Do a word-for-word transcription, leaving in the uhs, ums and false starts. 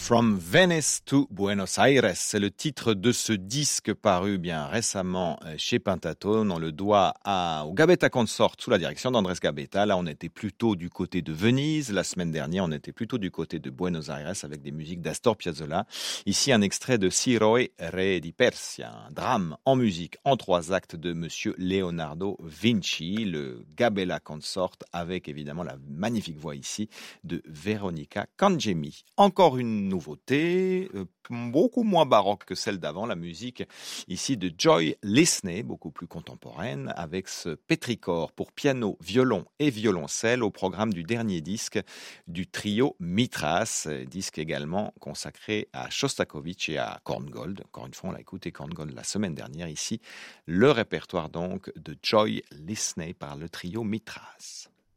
From Venice to Buenos Aires, c'est le titre de ce disque paru bien récemment chez Pentatone. On le doit à, au Gabetta Consort sous la direction d'Andrés Gabetta. Là, on était plutôt du côté de Venise. La semaine dernière, on était plutôt du côté de Buenos Aires avec des musiques d'Astor Piazzolla. Ici, un extrait de Siroe Re di Persia, un drame en musique en trois actes de Monsieur Leonardo Vinci, le Gabella Consort, avec évidemment la magnifique voix ici de Veronica Cangemi. Encore une nouveauté, euh, beaucoup moins baroque que celle d'avant, la musique ici de Joy Lisney, beaucoup plus contemporaine, avec ce pétrichor pour piano, violon et violoncelle au programme du dernier disque du trio Mitras, disque également consacré à Shostakovich et à Korngold. Encore une fois, on l'a écouté Korngold la semaine dernière ici, le répertoire donc de Joy Lisney par le trio Mitras.